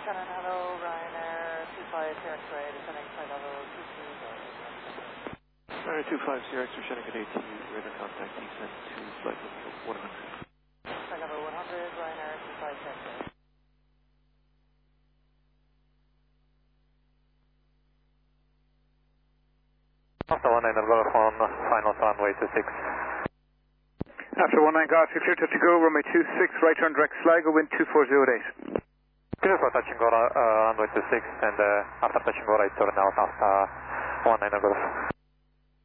Shannon, hello, Ryanair 25 X-ray, descending flight level 22. Ryanair 25 X-ray, Shannon at 18, radar contact, descent to flight level 100. Flight level 100, Ryanair 25 X-ray. After 19 Golf on final runway 26. After 19 Golf, you're clear to go, runway 26, right turn direct Sligo, wind 2408. Clear for touching runway 26 and after touching right turn out after 19 Golf.